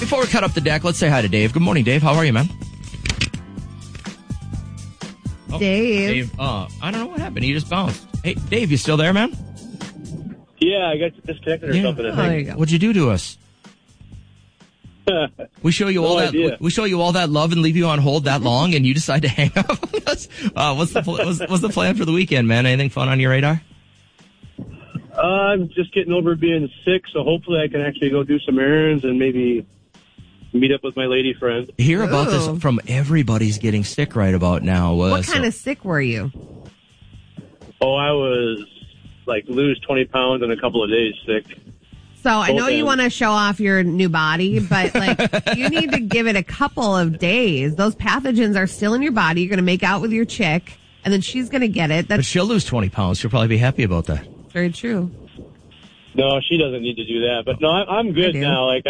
before we cut up the deck, let's say hi to Dave. Good morning, Dave. How are you, man? Oh, Dave. I don't know what happened. He just bounced. Hey, Dave, you still there, man? Yeah, I got disconnected or something. There you go. What'd you do to us? We show you all that. We show you all that love and leave you on hold that long, and you decide to hang up on us. What's the plan for the weekend, man? Anything fun on your radar? I'm just getting over being sick, so hopefully I can actually go do some errands and maybe meet up with my lady friend. Hear about this from everybody's getting sick right about now. What kind of sick were you? Oh, I was lose 20 pounds in a couple of days sick. So I know you want to show off your new body, but you need to give it a couple of days. Those pathogens are still in your body. You're going to make out with your chick, and then she's going to get it. But she'll lose 20 pounds. She'll probably be happy about that. Very true. No, she doesn't need to do that. But no, I'm good now. I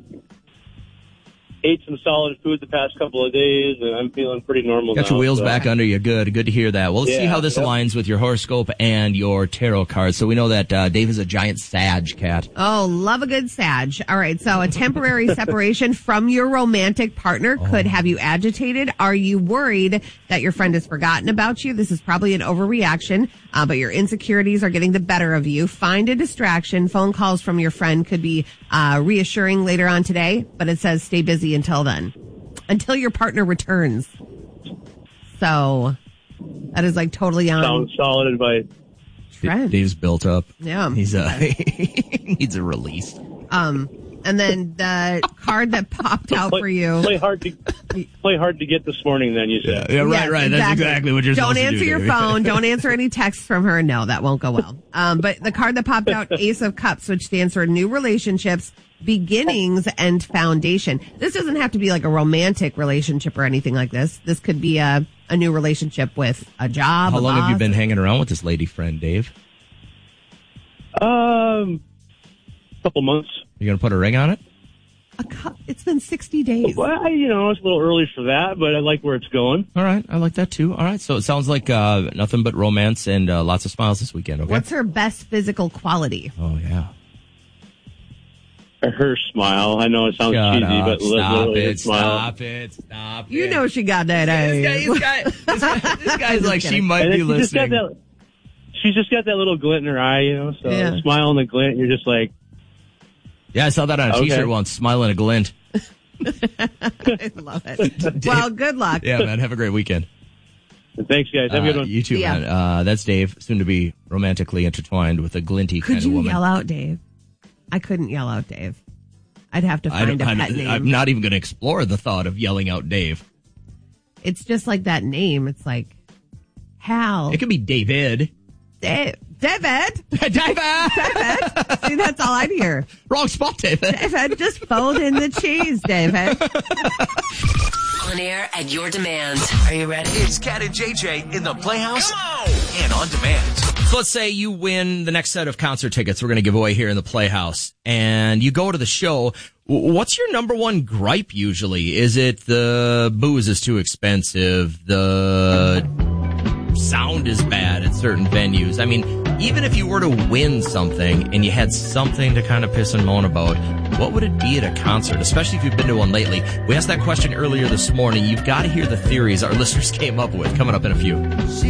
ate some solid food the past couple of days, and I'm feeling pretty normal now. Got your wheels back under you. Good to hear that. Well, let's see how this aligns with your horoscope and your tarot cards. So we know that Dave is a giant Sag cat. Oh, love a good Sag. All right, so a temporary separation from your romantic partner could have you agitated. Are you worried that your friend has forgotten about you? This is probably an overreaction, but your insecurities are getting the better of you. Find a distraction. Phone calls from your friend could be reassuring later on today, but it says stay busy until then, until your partner returns. So that is totally on. Sounds solid advice. Dave's built up. Yeah. He needs a release. And then the card that popped out for you. Play hard to get this morning, then you said. Yeah, right. Exactly. That's exactly what you're supposed to do. Don't answer your phone. Don't answer any texts from her. No, that won't go well. But the card that popped out, Ace of Cups, which stands for new relationships, beginnings, and foundation. This doesn't have to be a romantic relationship or anything like this. This could be a new relationship with a job. How long have you been hanging around with this lady friend, Dave? Couple months. You gonna put a ring on it? It's been 60 days. Well, it's a little early for that, but I like where it's going. All right, I like that too. All right, so it sounds like nothing but romance and lots of smiles this weekend. Okay. What's her best physical quality? Oh yeah. Her smile. I know it sounds cheesy, but literally her smile. Stop it. You know she got that This guy's she might be listening. She's just got that little glint in her eye, so the smile and the glint, you're just like... Yeah, I saw that on a t-shirt once, smiling a glint. I love it. Well, good luck. Yeah, man, have a great weekend. Thanks, guys. Have a good one. You too, man. That's Dave, soon to be romantically intertwined with a glinty kind of woman. Could you yell out, Dave? I couldn't yell out Dave. I'd have to find a pet name. I'm not even going to explore the thought of yelling out Dave. It's just like that name. It's like Hal. It could be David. David. David. See, that's all I'd hear. Wrong spot, David. David, just fold in the cheese, David. On air at your demand. Are you ready? It's Cat and JJ in the Playhouse and on demand. So let's say you win the next set of concert tickets we're going to give away here in the Playhouse, and you go to the show. What's your number one gripe usually? Is it the booze is too expensive? The sound is bad at certain venues? I mean, even if you were to win something and you had something to kind of piss and moan about, what would it be at a concert, especially if you've been to one lately? We asked that question earlier this morning. You've got to hear the theories our listeners came up with, coming up in a few.